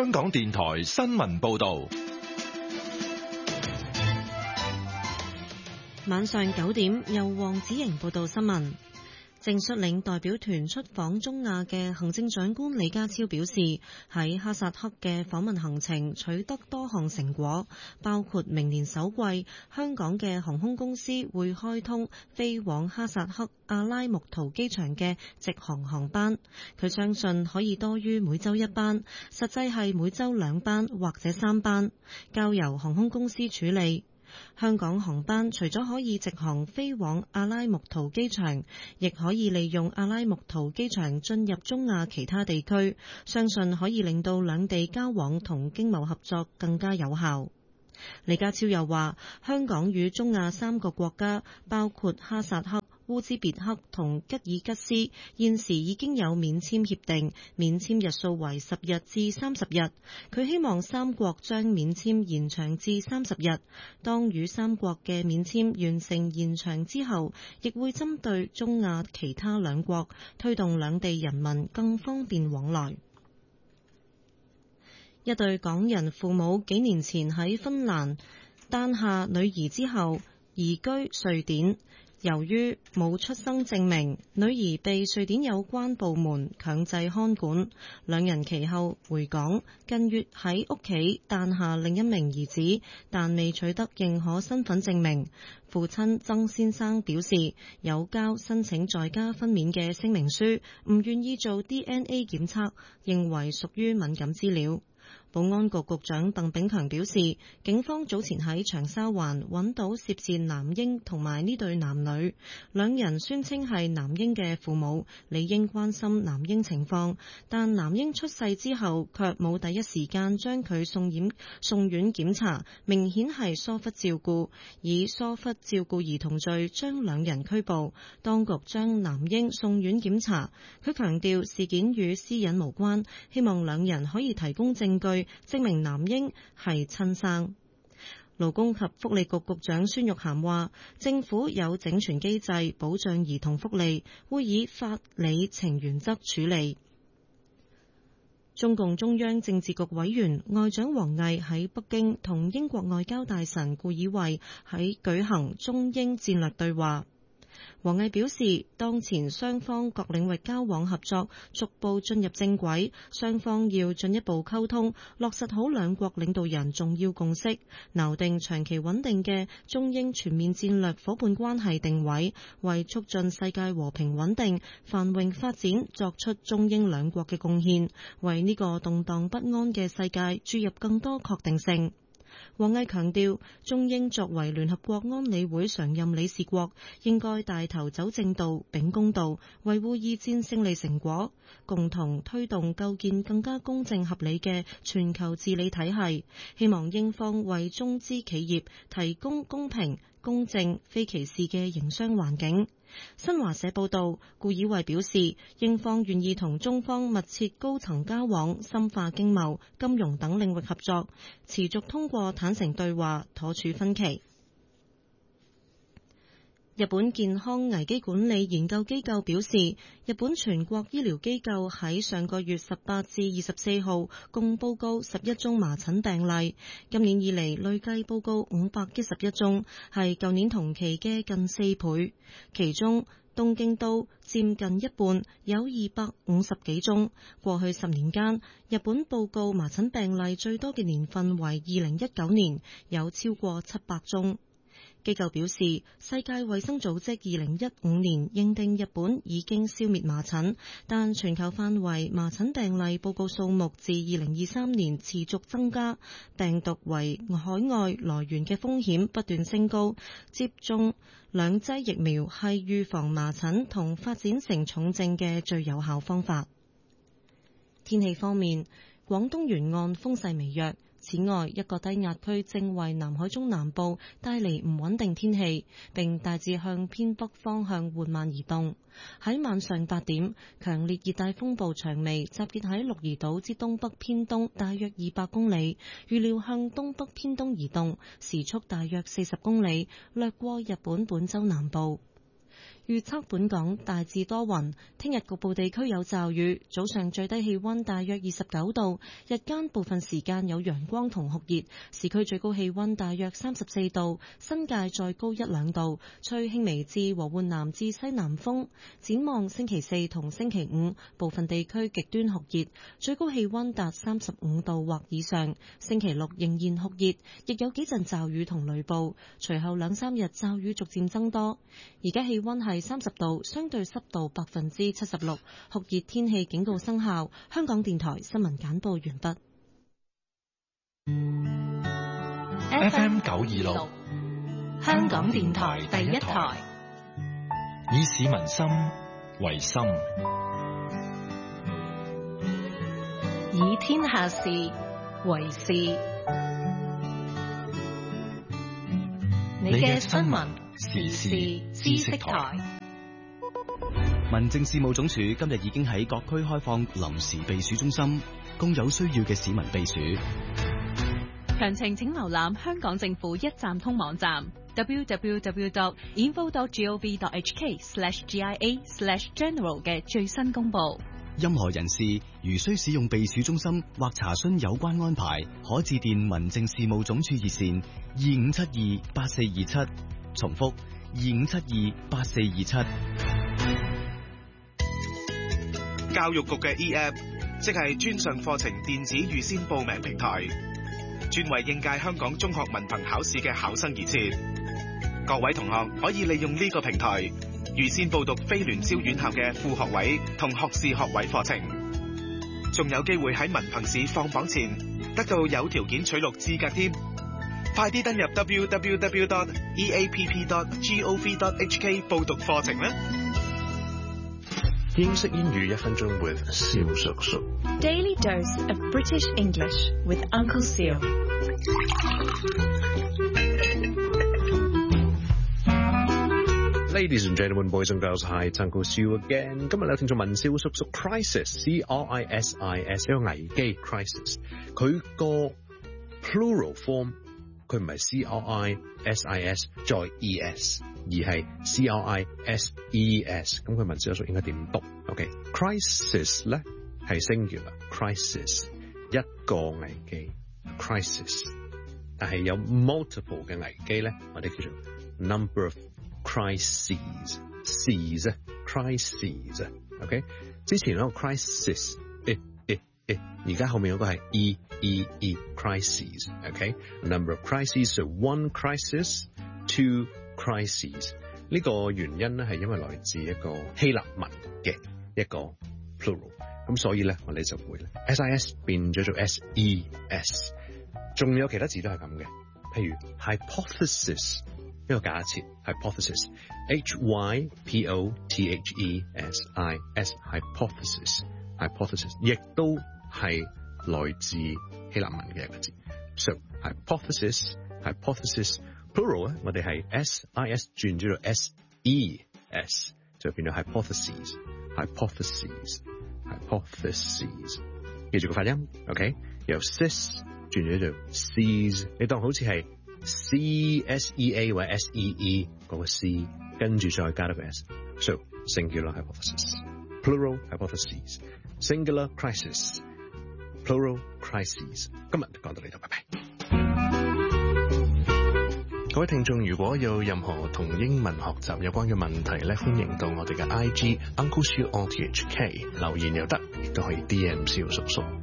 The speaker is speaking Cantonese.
香港電台新聞報道。 晚上9點，由黃子瑩報道新聞。正率領代表團出訪中亞嘅行政長官李家超表示，喺哈薩克嘅訪問行程取得多項成果，包括明年首季香港嘅航空公司會開通飛往哈薩克阿拉木圖機場嘅直航航班，佢相信可以多於每週1班，實際係每週2班或者3班，交由航空公司處理。香港航班除咗可以直航飛往阿拉木圖機場，亦可以利用阿拉木圖機場進入中亞其他地區，相信可以令到兩地交往同經貿合作更加有效。李家超又話，香港與中亞3個國家，包括哈薩克、烏茲別克同吉爾吉斯，現時已經有免簽協定，免簽日數為10日至30日。佢希望3國將免簽延長至30日。當與3國嘅免簽完成延長之後，亦會針對中亞其他2國，推動兩地人民更方便往來。一對港人父母幾年前喺芬蘭誕下女兒之後移居瑞典，由於冇出生證明，女兒被瑞典有關部門強制看管。兩人其後回港，近月喺屋企誕下另一名兒子，但未取得認可身份證明。父親曾先生表示，有交申請在家分娩嘅聲明書，唔願意做 DNA 檢測，認為屬於敏感資料。保安局局長鄧炳強表示，警方早前喺長沙灣揾到涉事男嬰同埋呢對男女，兩人宣稱係男嬰嘅父母，理應關心男嬰情況，但男嬰出世之後卻冇第一時間將佢送院檢查，明顯係疏忽照顧，以疏忽照顧兒童罪將兩人拘捕。當局將男嬰送院檢查，佢強調事件與私隱無關，希望兩人可以提供證據證明男嬰係親生。勞工及福利局局長孫玉菡話，政府有整全機制保障兒童福利，會以法理情原則處理。中共中央政治局委員外長王毅喺北京同英國外交大臣顧以惠喺舉行中英戰略對話。王毅表示，當前雙方各領域交往合作逐步進入正軌，雙方要進一步溝通，落實好兩國領導人重要共識，錨定長期穩定嘅中英全面戰略夥伴關係定位，為促進世界和平穩定、繁榮發展作出中英兩國嘅貢獻，為呢個動盪不安嘅世界注入更多確定性。王毅強調，中英作為聯合國安理會常任理事國，應該帶頭走正道、秉公道，維護二戰勝利成果，共同推動構建更加公正合理嘅全球治理體系。希望英方為中資企業提供公平、公正、非歧視嘅營商環境。新華社報道，顧以惠表示，英方願意同中方密切高層交往，深化經貿、金融等領域合作，持續通過坦誠對話妥處分歧。日本健康危機管理研究機構表示，日本全國醫療機構喺上個月18至24號共報告11宗麻疹病例，今年以嚟累計報告511宗，係舊年同期嘅近4倍。其中東京都佔近一半，有250幾宗。過去10年間，日本報告麻疹病例最多嘅年份為2019年，有超過700宗。機構表示，世界衛生組織2015年認定日本已經消滅麻疹，但全球範圍麻疹病例報告數目自2023年持續增加，病毒為海外來源嘅風險不斷升高。接種2劑疫苗係預防麻疹同發展成重症嘅最有效方法。天氣方面，廣東沿岸風勢微弱。此外，一個低壓區正為南海中南部帶嚟唔穩定天氣，並大致向偏北方向緩慢移動。喺晚上8點，強烈熱帶風暴長眉集結喺鹿兒島之東北偏東大約200公里，預料向東北偏東移動，時速大約40公里，掠過日本本州南部。 預測本港大致多雲，聽日局部地區有驟雨，早上最低氣溫大約29度，日間部分時間有陽光同酷熱，市區最高氣溫大約34度，新界再高1-2度，吹輕微至和緩南至西南風。展望星期四同星期五，部分地區極端酷熱，最高氣溫達35度或以上。星期六仍然酷熱，亦有幾陣驟雨同雷暴，隨後2-3日驟雨逐漸增多。而家氣溫係30度，相對濕度76%，酷熱天氣警告生效。香港電台新聞簡報完畢。 FM 926， 香港電台第一台， 以市民心為心， 以天下事為事。你嘅新聞時事知識台。 民政事務總署今日已經喺各區開放臨時避暑中心，供有需要嘅市民避暑。 詳情請瀏覽香港政府一站通網站 www.info.gov.hk/GIA/general 嘅最新公佈。 任何人士如需使用避暑中心或查詢有關安排，可致電民政事務總署熱線25728427，重複25728427。 教育局嘅 eApp， 即係專上課程電子預先報名平台，專為應屆香港中學文憑考試嘅考生而設。各位同學可以利用呢個平台預先報讀非聯招院校嘅副學位同學士學位課程，仲有機會喺文憑試放榜前得到有條件取錄資格添。快啲登入 www.eapp.gov.hk 報讀課程啦！ 英式英語1分鐘 with 蕭叔叔。 Daily dose of British English with Uncle Seal。 Ladies and gentlemen, boys and girls, hi, it's Uncle Seal again。今日咧聽眾問蕭叔叔 crisis C-R-I-S-I-S 一個危機 crisis， 佢個 plural form 佢唔係 C-R-I-S-I-S 再 E-S， 而係 C-R-I-S-E-S。咁佢問蕭叔叔應該點讀 ？OK，crisis 咧係 singular crisis 一個危機 crisis， 但係有 multiple 嘅危機咧，我哋叫做 number of crises crises，OK， 之前嗰個 crisis 而家後面嗰個係 crises，OK， number of crises， so one crisis two crises。呢個原因咧係因為來自一個希臘文嘅一個 plural， 咁所以咧我哋就會咧 SIS 變咗做 SES， 仲有其他字都係咁嘅，譬如 hypothesis。一個假設 hypothesis H-Y-P-O-T-H-E-S-I-S hypothesis hypothesis 亦都係來自希臘文嘅一個字 so hypothesis plural 咧我哋係 S-I-S 轉咗做 S-E-S 就變咗 hypotheses 記住個發音 OK 由 sis 轉咗做 sees 你當好似係C-S-E-A 或者 S-E-E 嗰個 C， 跟住再加多個 S。So singular hypothesis, plural hypotheses, singular crisis, plural crises。今日講到呢度，拜拜。各位聽眾，如果有任何同英文學習有關嘅問題咧，歡迎到我哋嘅 IG Uncle Seal on THK 留言又得，亦都可以 DM 蕭叔叔。